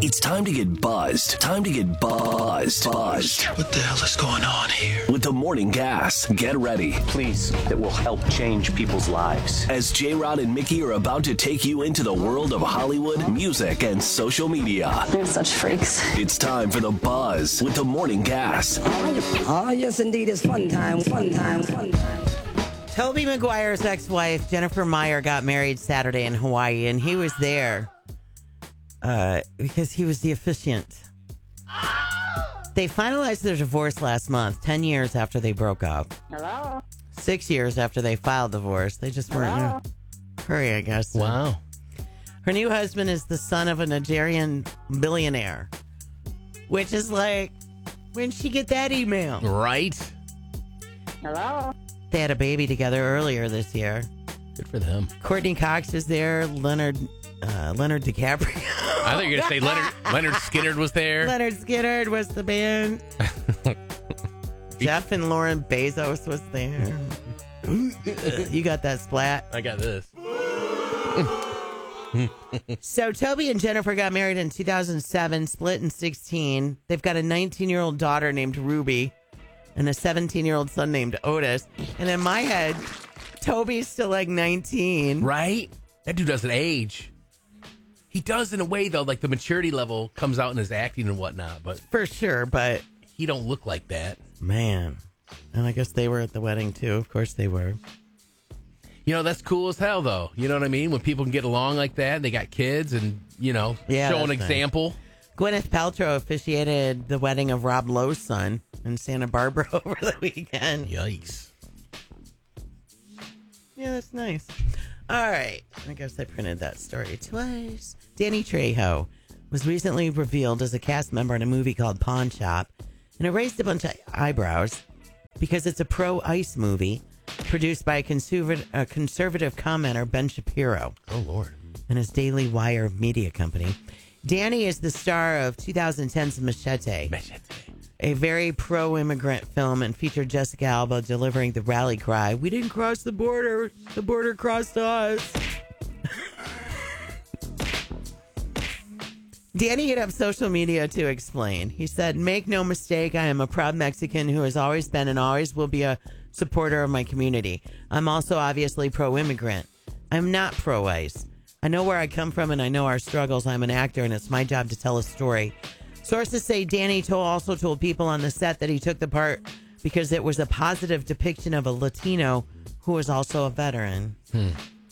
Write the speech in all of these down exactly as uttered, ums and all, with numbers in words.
It's time to get buzzed. Time to get buzzed. Buzzed. What the hell is going on here? With the Morning Gas. Get ready. Please, that will help change people's lives. As J-Rod and Mickey are about to take you into the world of Hollywood, music, and social media. They're such freaks. It's time for the Buzz with the Morning Gas. Oh, yes, indeed. It's fun time, fun time, fun time. Tobey Maguire's ex-wife, Jennifer Meyer, got married Saturday in Hawaii, and he was there uh, because he was the officiant. They finalized their divorce last month, ten years after they broke up. Hello? Six years after they filed divorce. They just weren't in a hurry, I guess. Wow. Her new husband is the son of a Nigerian billionaire, which is like, when'd she get that email? Right? Hello? They had a baby together earlier this year. Good for them. Courtney Cox is there. Leonard uh, Leonard DiCaprio. I thought you were going to say Leonard, Leonard Skinner was there. Leonard Skinner was the band. Jeff and Lauren Bezos was there. You got that splat. I got this. So Toby and Jennifer got married in two thousand seven, split in sixteen. They've got a nineteen-year-old daughter named Ruby and a seventeen-year-old son named Otis. And in my head, Toby's still like nineteen. Right? That dude doesn't age. He does in a way, though, like the maturity level comes out in his acting and whatnot. But For sure, but he don't look like that. man. And I guess they were at the wedding, too. Of course they were. You know, that's cool as hell, though. You know what I mean? When people can get along like that, they got kids and, you know, Yeah, show an that's nice. example. Gwyneth Paltrow officiated the wedding of Rob Lowe's son in Santa Barbara over the weekend. Yikes. Yeah, that's nice. All right. I guess I printed that story twice. Danny Trejo was recently revealed as a cast member in a movie called Pawn Shop, and it raised a bunch of eyebrows because it's a pro-ICE movie produced by a conservative, a conservative commenter, Ben Shapiro, Oh, Lord. and his Daily Wire media company. Danny is the star of twenty ten's Machete, a very pro-immigrant film, and featured Jessica Alba delivering the rally cry, "We didn't cross the border, the border crossed us." Danny hit up social media to explain. He said, "Make no mistake, I am a proud Mexican who has always been and always will be a supporter of my community. I'm also obviously pro-immigrant. I'm not pro-ICE. I know where I come from and I know our struggles. I'm an actor and it's my job to tell a story." Sources say Danny told, also told people on the set that he took the part because it was a positive depiction of a Latino who was also a veteran. Hmm.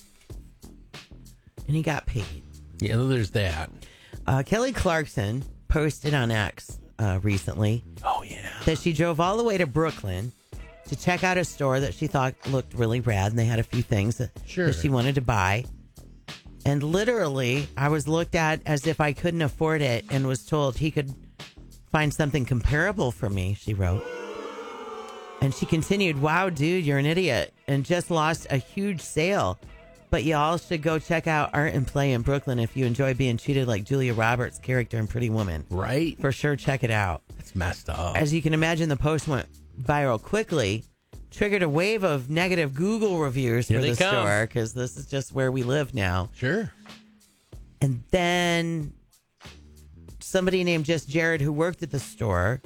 And he got paid. Yeah, there's that. Uh, Kelly Clarkson posted on X uh, recently Oh, yeah. that she drove all the way to Brooklyn to check out a store that she thought looked really rad, and they had a few things that, Sure. that she wanted to buy. And literally, I was looked at as if I couldn't afford it and was told he could find something comparable for me, she wrote. And she continued, "Wow, dude, you're an idiot and just lost a huge sale. But you all should go check out Art and Play in Brooklyn if you enjoy being treated like Julia Roberts' character in Pretty Woman. Right? For sure, check it out." That's messed up. As you can imagine, the post went viral quickly, triggered a wave of negative Google reviews Here for they the come. store because this is just where we live now. Sure. And then somebody named Just Jared, who worked at the store,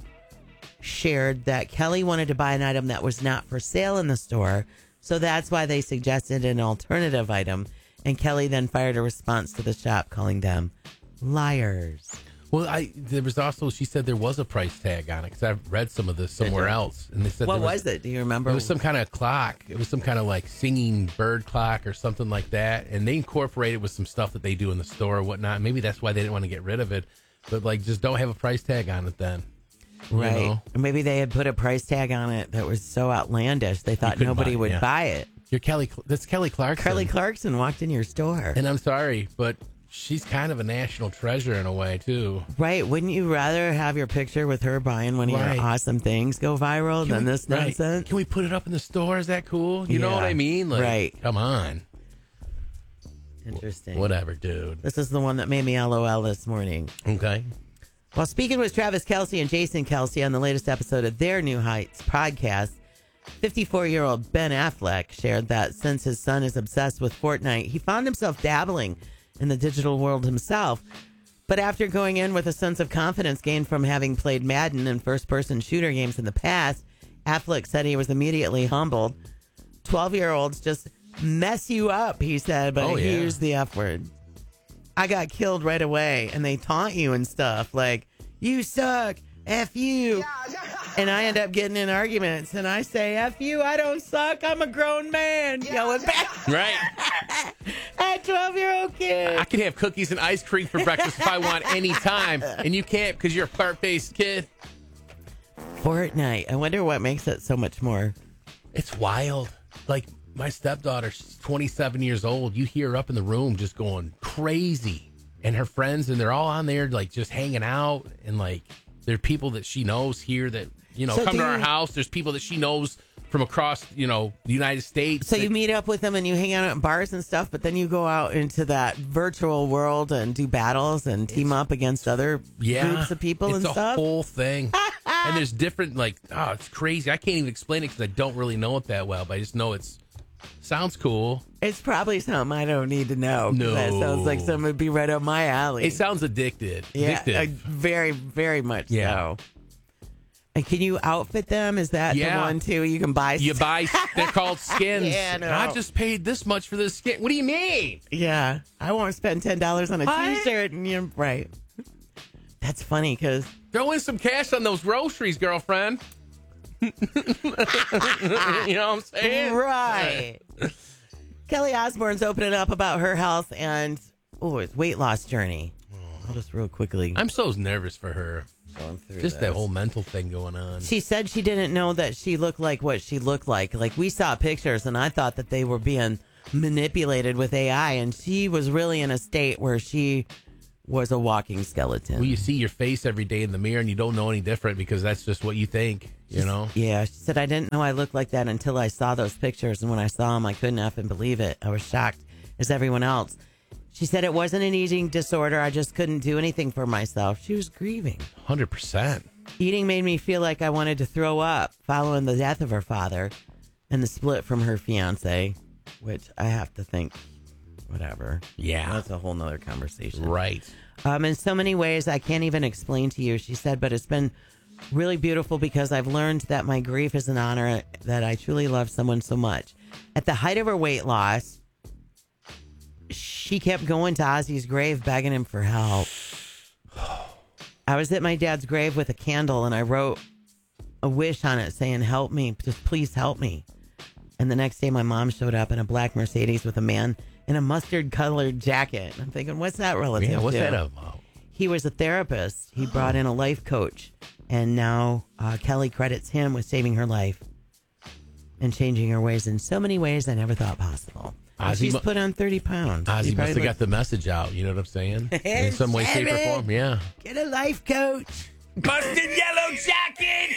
shared that Kelly wanted to buy an item that was not for sale in the store. So that's why they suggested an alternative item. And Kelly then fired a response to the shop calling them liars. Well, I there was also, she said there was a price tag on it because I've read some of this somewhere you? else. And they said What there was it? Do you remember? It was some kind of clock. It was some kind of like singing bird clock or something like that. And they incorporated with some stuff that they do in the store or whatnot. Maybe that's why they didn't want to get rid of it. But like, just don't have a price tag on it then. You Right. know? Maybe they had put a price tag on it that was so outlandish they thought couldn't nobody buy it, would yeah. buy it. You're Kelly. That's Kelly Clarkson. Kelly Clarkson walked in your store. And I'm sorry, but she's kind of a national treasure in a way, too. Right. Wouldn't you rather have your picture with her buying one of Right. your awesome things go viral Can than we- this right. nonsense? Can we put it up in the store? Is that cool? You know Yeah. what I mean? Like, Right. Come on. Interesting. Whatever, dude. This is the one that made me LOL this morning. Okay. While speaking with Travis Kelce and Jason Kelce on the latest episode of their New Heights podcast, fifty-four-year-old Ben Affleck shared that since his son is obsessed with Fortnite, he found himself dabbling in the digital world himself. But after going in with a sense of confidence gained from having played Madden and first-person shooter games in the past, Affleck said he was immediately humbled. twelve-year-olds just mess you up, he said, but Oh, he yeah. used the F word. I got killed right away, and they taunt you and stuff, like, you suck, F you. And I end up getting in arguments, and I say, F you, I don't suck, I'm a grown man, yelling back Right. at twelve-year-old kid. I can have cookies and ice cream for breakfast if I want any time, and you can't because you're a part-faced kid. Fortnite. I wonder what makes it so much more. It's wild. Like, my stepdaughter, she's twenty-seven years old. You hear her up in the room just going crazy. And her friends, and they're all on there, like, just hanging out. And, like, there are people that she knows here that, you know, So come do to our you- house. There's people that she knows from across, you know, the United States. So that- you meet up with them and you hang out at bars and stuff, but then you go out into that virtual world and do battles and team up against other yeah, groups of people it's and a stuff. whole thing. And there's different, like, oh, it's crazy. I can't even explain it because I don't really know it that well, but I just know it's sounds cool. It's probably something I don't need to know. 'Cause No. That sounds like something would be right up my alley. It sounds addicted. yeah, Addictive. uh, very, very much Yeah. so. And can you outfit them? Is that Yeah. the one too? You can buy. You buy, they're called skins. Yeah, no. I just paid this much for this skin. What do you mean? Yeah, I won't spend ten dollars on a What? T-shirt, and you're right. That's funny because Throw in some cash on those groceries, girlfriend. You know what I'm saying? right. Kelly Osbourne's opening up about her health and oh, it's weight loss journey. I'll just real quickly. I'm so nervous for her. going through Just this. that whole mental thing going on. She said she didn't know that she looked like what she looked like. Like we saw pictures, and I thought that they were being manipulated with A I, and she was really in a state where she was a walking skeleton. Well, you see your face every day in the mirror and you don't know any different because that's just what you think, you know? Yeah, she said, I didn't know I looked like that until I saw those pictures. And when I saw them, I couldn't effing believe it. I was shocked as everyone else. She said it wasn't an eating disorder. I just couldn't do anything for myself. She was grieving. one hundred percent. Eating made me feel like I wanted to throw up following the death of her father and the split from her fiance, which I have to think, whatever. Yeah. That's a whole nother conversation. Right. Um, in so many ways, I can't even explain to you, she said, but it's been really beautiful because I've learned that my grief is an honor, that I truly love someone so much. At the height of her weight loss, she kept going to Ozzy's grave begging him for help. I was at my dad's grave with a candle and I wrote a wish on it saying, help me, just please help me. And the next day my mom showed up in a black Mercedes with a man in a mustard colored jacket. And I'm thinking, what's that relative Yeah, what's to? that about? He was a therapist. He brought in a life coach. And now uh, Kelly credits him with saving her life and changing her ways in so many ways I never thought possible. Ozzy She's mu- put on thirty pounds. Ozzy She must probably have got looks- the message out, you know what I'm saying? In some way, shape, or Sharon! form. Yeah. Get a life coach. Busted yellow jacket!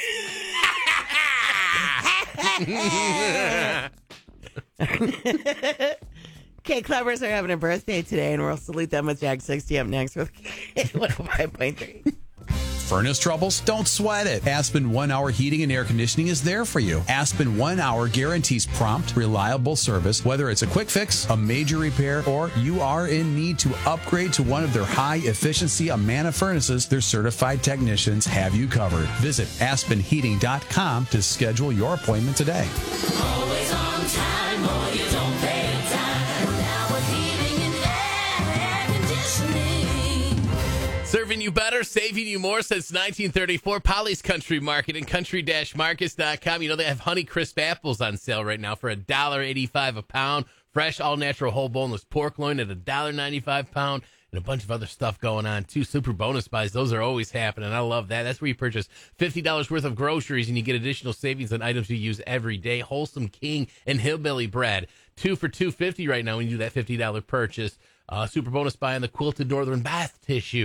K Clevers are having a birthday today, and we'll salute them with Jag sixty up next with one oh five point three. Furnace troubles? Don't sweat it. Aspen One Hour Heating and Air Conditioning is there for you. Aspen One Hour guarantees prompt, reliable service, whether it's a quick fix, a major repair, or you are in need to upgrade to one of their high-efficiency Amana furnaces. Their certified technicians have you covered. Visit aspen heating dot com to schedule your appointment today. Always on time, or you don't pay time. Now with heating and air conditioning. Serving you better, saving you more since nineteen thirty-four. Polly's Country Market and country dash markets dot com. You know, they have Honey Crisp apples on sale right now for one dollar eighty-five a pound. Fresh, all-natural, whole boneless pork loin at one dollar ninety-five a pound. And a bunch of other stuff going on, too. Super bonus buys. Those are always happening. I love that. That's where you purchase fifty dollars worth of groceries and you get additional savings on items you use every day. Wholesome King and Hillbilly Bread. Two for two fifty right now when you do that fifty dollars purchase. Uh, super bonus buy on the quilted northern bath tissue.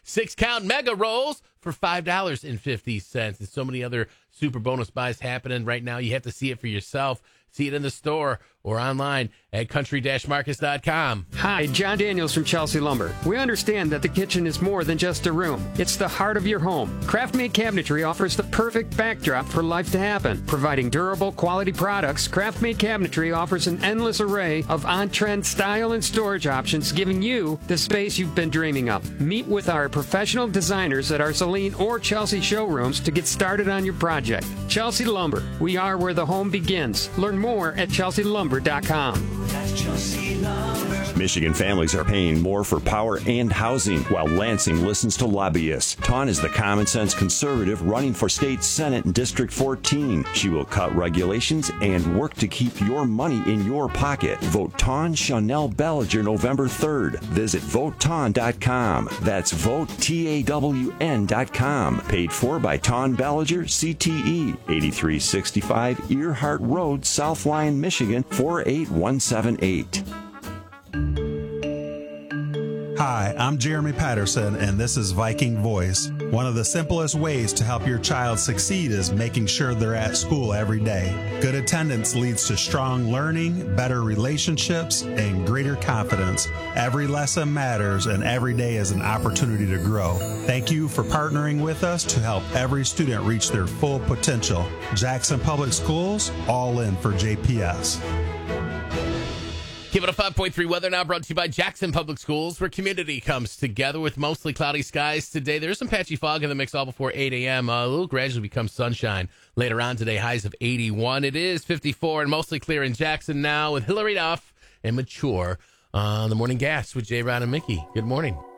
six count mega rolls for five dollars and fifty cents. And so many other super bonus buys happening right now. You have to see it for yourself. See it in the store or online at country dash marcus dot com. Hi, John Daniels from Chelsea Lumber. We understand that the kitchen is more than just a room. It's the heart of your home. Craft-made cabinetry offers the perfect backdrop for life to happen. Providing durable, quality products, Craft-made cabinetry offers an endless array of on-trend style and storage options, giving you the space you've been dreaming of. Meet with our professional designers at our Celine or Chelsea showrooms to get started on your project. Chelsea Lumber. We are where the home begins. Learn more at chelsea lumber dot com. Michigan families are paying more for power and housing, while Lansing listens to lobbyists. Tawn is the common sense conservative running for state senate in District fourteen. She will cut regulations and work to keep your money in your pocket. Vote Tawn Chanel Bellinger November third. Visit vote tawn dot com. That's vote T A W N dot com. Paid for by Tawn Bellinger, C T E, eighty-three sixty-five Earhart Road, South Lyon, Michigan, four eight one seven eight. Hi, I'm Jeremy Patterson, and this is Viking Voice. One of the simplest ways to help your child succeed is making sure they're at school every day. Good attendance leads to strong learning, better relationships, and greater confidence. Every lesson matters, and every day is an opportunity to grow. Thank you for partnering with us to help every student reach their full potential. Jackson Public Schools, all in for J P S. Give it a five point three weather now, brought to you by Jackson Public Schools, where community comes together with mostly cloudy skies today. There's some patchy fog in the mix all before eight a.m. Uh, it will gradually become sunshine later on today, highs of eighty-one. It is fifty-four and mostly clear in Jackson now with Hillary Duff and Mature on the Morning Gas with J. Ron and Mickey. Good morning.